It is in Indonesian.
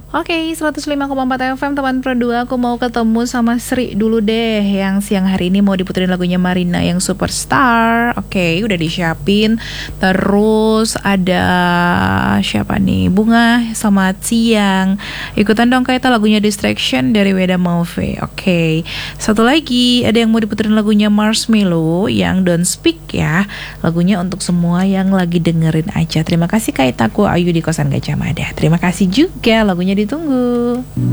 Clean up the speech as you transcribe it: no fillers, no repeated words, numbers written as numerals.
Oke, 105,4 FM teman Pro 2. Aku mau ketemu sama Sri dulu deh. Yang siang hari ini mau diputerin lagunya Marina yang Superstar. Oke, udah disiapin. Terus ada siapa nih? Bunga, selamat siang. Ikutan dong kayak lagunya Distraction dari Weda Mauve. Oke, satu lagi ada yang mau diputerin lagunya Marshmello yang Don't Speak ya. Lagunya untuk semua yang lagi dengerin aja. Terima kasih Kaitaku Ayu di Kosan Gajah Mada. Terima kasih juga, lagunya ditunggu.